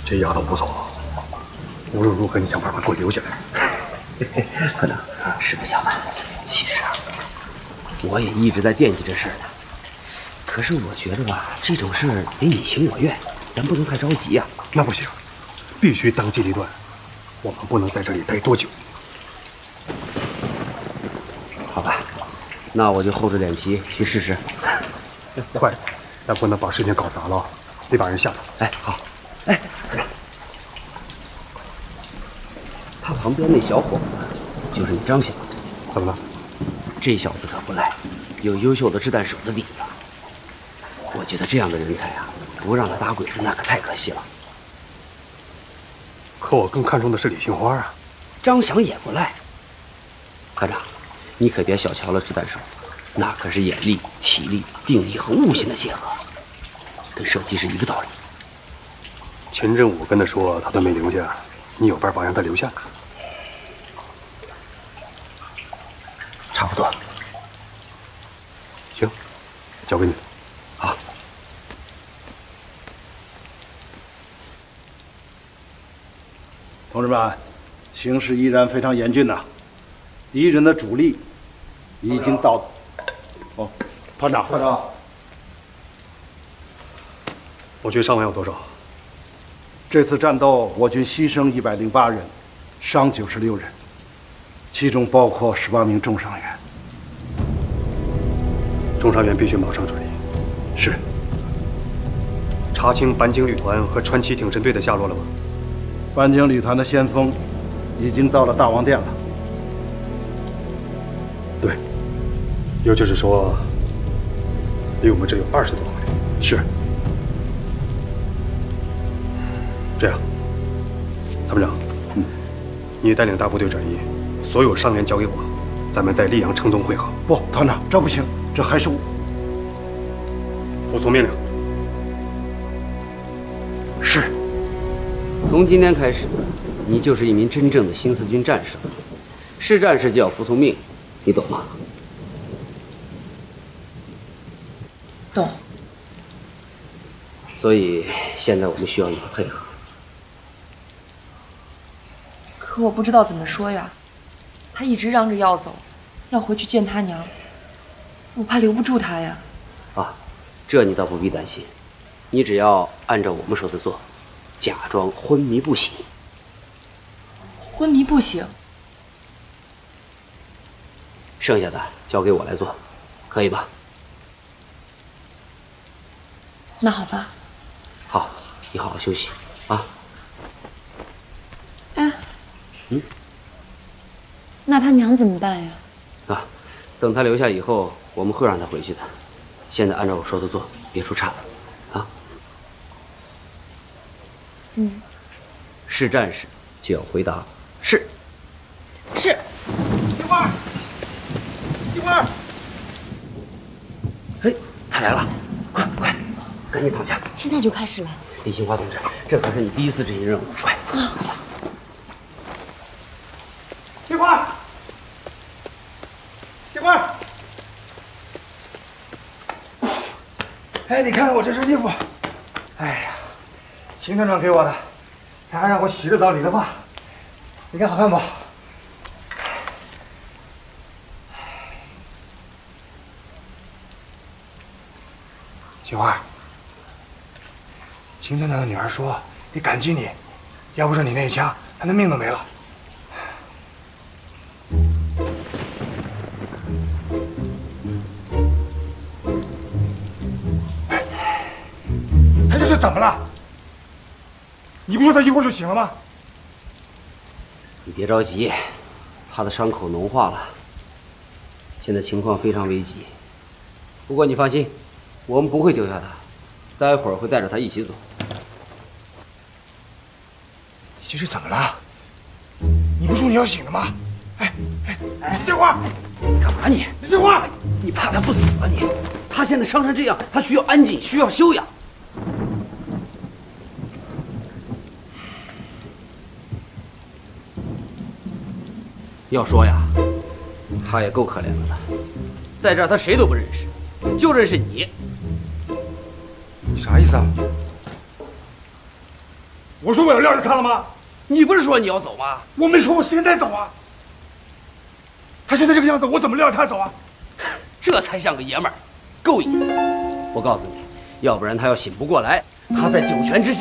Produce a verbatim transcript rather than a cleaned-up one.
这丫头不错，无论如何你想办法给我留下来。 科长，实不相瞒，其实啊，我也一直在惦记这事儿呢。可是我觉得吧，这种事儿得你情我愿，咱不能太着急呀。 那不行，必须当机立断，我们不能在这里待多久。 好吧，那我就厚着脸皮去试试。 快，咱不能把事情搞砸了，得把人吓到。 哎，好。哎，他旁边那小伙子就是你张想。 怎么了？ 这小子可不赖，有优秀的掷弹手的底子。我觉得这样的人才啊，不让他打鬼子那可太可惜了。 可我更看重的是李杏花啊。 张想也不赖。科长，你可别小瞧了掷弹手，那可是眼力、体力、定力和悟性的结合，跟射击是一个道理。 秦振武跟他说他都没留下，你有办法让他留下？ 差不多。 行，交给你。 好。 同志们，形势依然非常严峻呐，敌人的主力已经到。哦，团长， 团长，我军伤亡有多少？ 这次战斗，我军牺牲一百零八人，伤九十六人，其中包括十八名重伤员。 重伤员必须马上转移。 是。 查清班经旅团和川崎挺身队的下落了吗？ 班经旅团的先锋已经到了大王殿了。 对，也就是说，离我们这有二十多公里。 是。 这样，参谋长，嗯，你带领大部队转移，所有伤员交给我，咱们在溧阳城东会合。 不，团长，这不行，这还是我。 服从命令。 是。 从今天开始，你就是一名真正的新四军战士了。是战士就要服从命令，你懂吗？ 懂。 所以现在我们需要你的配合。 可我不知道怎么说呀，他一直嚷着要走，要回去见他娘，我怕留不住他呀。 啊，这你倒不必担心，你只要按照我们说的做，假装昏迷不醒。 昏迷不醒？ 剩下的交给我来做，可以吧？ 那好吧。 好，你好好休息啊。 哎。 嗯。 那他娘怎么办呀？ 啊，等他留下以后，我们会让他回去的。现在按照我说的做，别出岔子，啊。 嗯。 是战士就要回答是。 是。 杏花，杏花。 嘿，他来了，快快，赶紧躺下。 现在就开始了。 李杏花同志，这可是你第一次执行任务，快！ 啊。 杏花，杏花。 哎，你看看我这身衣服，哎呀，秦团长给我的，他还让我洗了澡理了发，你看好看不？杏花，秦团长的女儿说得感激你，要不是你那一枪，他的命都没了。他这是怎么了？你不说他一会儿就醒了吗？ 你别着急，他的伤口脓化了，现在情况非常危急。不过你放心，我们不会丢下他，待会儿会带着他一起走。 你这是怎么了？你不说你要醒了吗？哎哎，杏花， 你干嘛你？ 杏花， 你怕他不死啊你？他现在伤成这样，他需要安静，需要休养。要说呀，他也够可怜的了，在这儿他谁都不认识，就认识你。 你啥意思啊？ 我说我要撂下他了吗？ 你不是说你要走吗？ 我没说我现在走啊。他现在这个样子，我怎么撂他走啊？ 这才像个爷们儿，够意思。我告诉你，要不然他要醒不过来，他在九泉之下。